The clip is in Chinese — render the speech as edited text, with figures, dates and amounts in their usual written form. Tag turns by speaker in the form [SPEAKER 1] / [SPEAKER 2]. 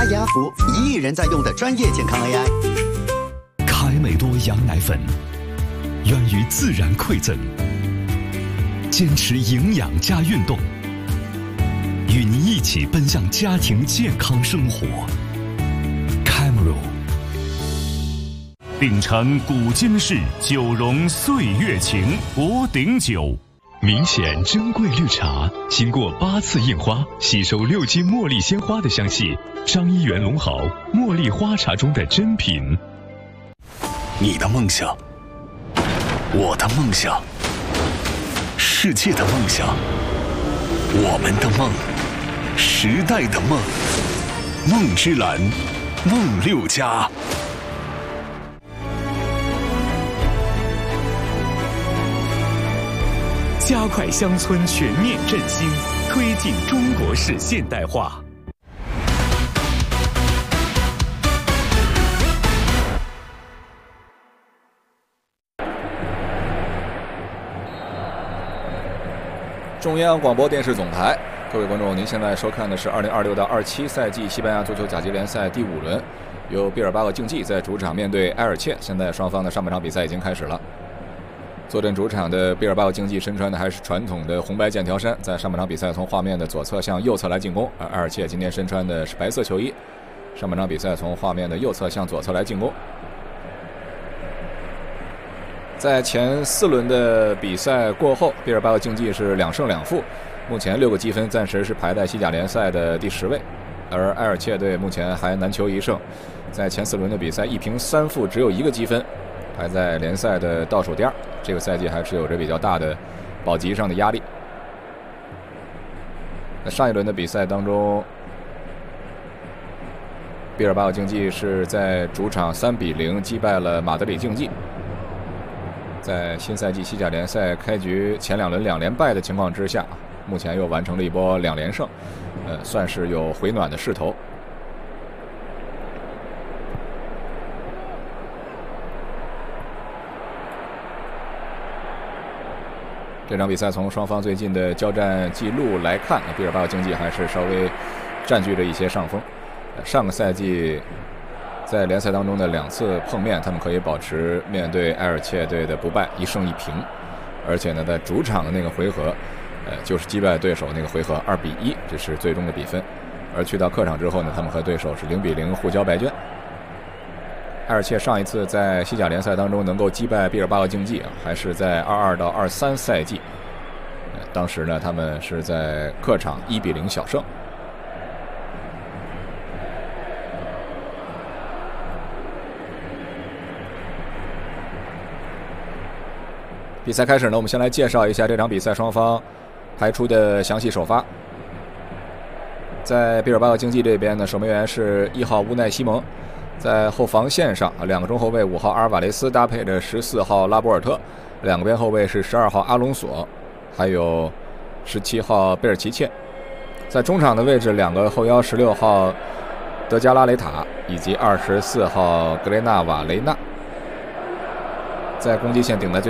[SPEAKER 1] 雅福1亿人在用的专业健康 AI。
[SPEAKER 2] 凯美多羊奶粉，源于自然馈赠，坚持营养加运动，与您一起奔向家庭健康生活。Camaro。
[SPEAKER 3] 秉承古今式，酒容岁月情，博鼎酒。
[SPEAKER 4] 明显珍贵绿茶，经过8次印花，吸收6斤茉莉鲜花的香气。张一元龙豪茉莉花茶中的珍品。
[SPEAKER 5] 你的梦想，我的梦想，世界的梦想，我们的梦，时代的梦，梦之蓝，梦6家。
[SPEAKER 3] 加快乡村全面振兴，推进中国式现代化。
[SPEAKER 6] 中央广播电视总台，各位观众，您现在收看的是2026到27赛季西班牙足球甲级联赛第5轮，由毕尔巴鄂竞技在主场面对埃尔切。现在双方的上半场比赛已经开始了。坐镇主场的毕尔巴鄂竞技身穿的还是传统的红白剑条衫，在上半场比赛从画面的左侧向右侧来进攻，而埃尔切今天身穿的是白色球衣，上半场比赛从画面的右侧向左侧来进攻。在前4轮的比赛过后，毕尔巴鄂竞技是2胜2负，目前6个积分，暂时是排在西甲联赛的第10位，而埃尔切队目前还难求1胜，在前4轮的比赛1平3负，只有1个积分，排在联赛的倒数第2，这个赛季还是有着比较大的保级上的压力。在上一轮的比赛当中，毕尔巴鄂竞技是在主场3比0击败了马德里竞技。在新赛季西甲联赛开局前2轮2连败的情况之下，目前又完成了一波2连胜，算是有回暖的势头。这场比赛从双方最近的交战记录来看，毕尔巴鄂竞技还是稍微占据着一些上风。上个赛季在联赛当中的2次碰面，他们可以保持面对埃尔切队的不败，1胜1平，而且呢，在主场的那个回合，就是击败对手那个回合2比1，这是最终的比分。而去到客场之后呢，他们和对手是0比0互交白卷。埃尔切上一次在西甲联赛当中能够击败毕尔巴鄂竞技还是在22到23赛季，当时呢，他们是在客场1比0小胜。比赛开始呢，我们先来介绍一下这场比赛双方排出的详细首发。在毕尔巴鄂竞技这边呢，守门员是1号乌奈西蒙，在后防线上2个中后卫5号阿尔瓦雷斯搭配着14号拉波尔特，2个边后卫是12号阿隆索，还有17号贝尔奇切。在中场的位置，2个后腰16号德加拉雷塔以及24号格雷纳瓦雷纳。在攻击线顶在最